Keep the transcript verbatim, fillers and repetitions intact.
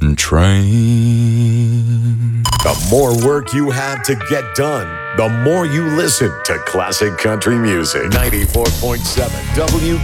train. The more work you have to get done, the more you listen to classic country music. ninety-four point seven W